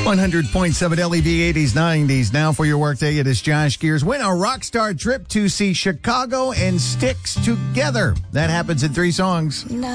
100.7 LEV 80s, 90s. Now for your workday, it is Josh Gears. Win a rock star trip to see Chicago and Styx together. That happens in 3 songs.